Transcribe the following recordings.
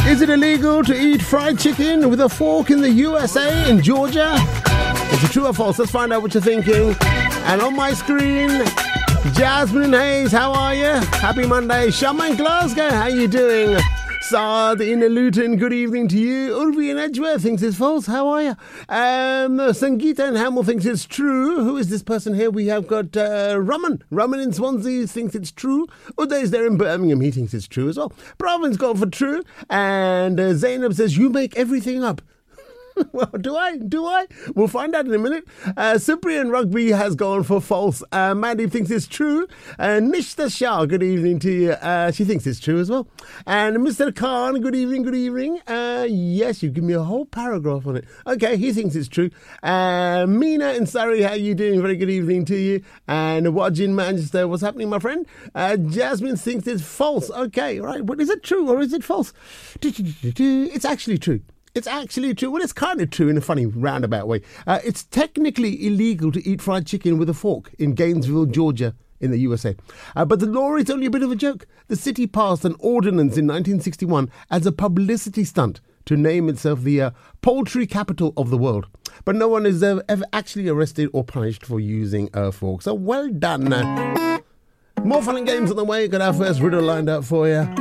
Is it illegal to eat fried chicken with a fork in the USA, in Georgia? Is it true or false? Let's find out what you're thinking. And on my screen, Jasmine Hayes, how are you? Happy Monday. Shama in Glasgow, how you doing? Saad in Luton, good evening to you. Urvi in Edgware thinks it's false. How are you? Sangeeta in Hamel thinks it's true. Who is this person here? We have got Raman. Raman in Swansea thinks it's true. Uday is there in Birmingham. He thinks it's true as well. Bravin's gone for true. And Zainab says, you make everything up. Well, do I? We'll find out in a minute. Cyprian Rugby has gone for false. Mandy thinks it's true. Nishta Shah, good evening to you. She thinks it's true as well. And Mr. Khan, good evening. Yes, you give me a whole paragraph on it. Okay, he thinks it's true. Mina in Surrey, how you doing? Very good evening to you. And Waj in Manchester, what's happening, my friend? Jasmine thinks it's false. Okay, right. But is it true or is it false? It's actually true. It's actually true. Well, it's kind of true in a funny roundabout way. It's technically illegal to eat fried chicken with a fork in Gainesville, Georgia, in the USA. But the law is only a bit of a joke. The city passed an ordinance in 1961 as a publicity stunt to name itself the poultry capital of the world. But no one is ever actually arrested or punished for using a fork. So well done. More fun and games on the way. Got our first riddle lined up for you.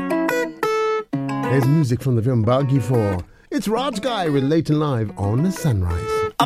There's music from the film Bagi 4. It's Raj Guy with Late and Live on the Sunrise.